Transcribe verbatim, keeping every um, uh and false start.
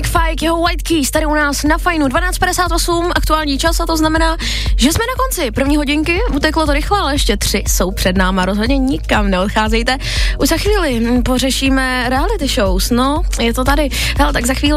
Fike, jeho White Keys, tady u nás na Fajnu, dvanáct padesát osm, aktuální čas, a to znamená, že jsme na konci první hodinky, uteklo to rychle, ale ještě tři jsou před náma, rozhodně nikam neodcházejte. Už za chvíli pořešíme reality shows, no, je to tady. Hele, tak za chvíli